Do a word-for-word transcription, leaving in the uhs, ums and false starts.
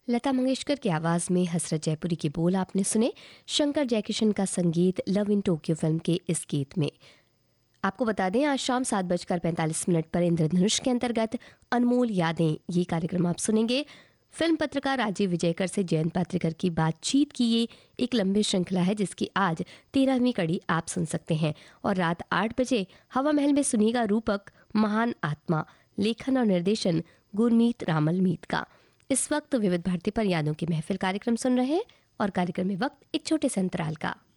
लता मंगेशकर की आवाज़ में हसरत जयपुरी के बोल आपने सुने। शंकर जयकिशन का संगीत लव इन टोक्यो फिल्म के इस गीत में। आपको बता दें, आज शाम सात बजकर पैंतालीस मिनट पर इंद्रधनुष के अंतर्गत अनमोल यादें ये कार्यक्रम आप सुनेंगे। फिल्म पत्रकार राजीव विजयकर से जयंत पात्रिकर की बातचीत की ये एक लंबी श्रृंखला है, जिसकी आज तेरहवीं कड़ी आप सुन सकते हैं। और रात आठ बजे हवा महल में सुनिएगा रूपक महान आत्मा, लेखन और निर्देशन गुरमीत रामल मीत का। इस वक्त विविध भारती पर यादों की महफिल कार्यक्रम सुन रहे हैं और कार्यक्रम में वक्त एक छोटे से अंतराल का।